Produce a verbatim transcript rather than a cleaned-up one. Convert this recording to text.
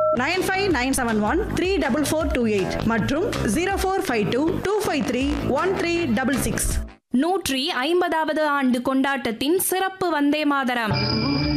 Nine five nine seven one three double four two eight மற்றும் zero four five two two five three one three double six. நூற்றி ஐம்பதாவது ஆண்டு கொண்டாட்டத்தின் சிறப்பு வந்தே மாதரம்.